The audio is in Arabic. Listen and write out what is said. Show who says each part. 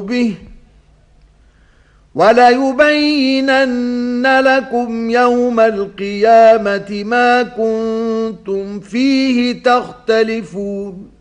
Speaker 1: به وليبينن لكم يوم القيامة ما كنتم فيه تختلفون